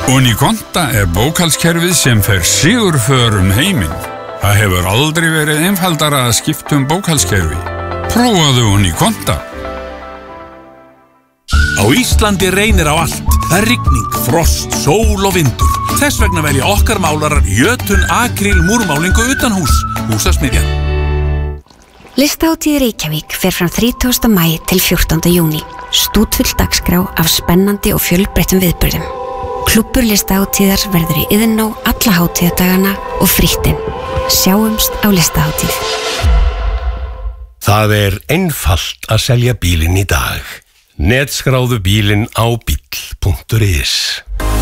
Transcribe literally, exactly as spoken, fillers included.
Unikonta er bókhaldskerfið sem fer sigurför um heiminn. Það hefur aldrei verið einfaldara að skipta um bókhaldskerfi. Prófaðu Unikonta. Á Íslandi reynir á allt. Það er rigning, frost, sól og vindur. Þess vegna velja okkar málarar Jötun Akryl múrmálingu utan hús, húsasmiðjan. Listahátíð Reykjavík fer fram þrítugasta maí til fjórtánda júní. Stútfull dagskrá af spennandi og fjölbreyttum viðburðum. Klúbbur listahátíðar verður í Iðnó alla hátíðadagana og fríttinn. Sjáumst á listahátíð. Það er einfalt að selja bílinn í dag. Netskráðu bílinn á bíll punktur is.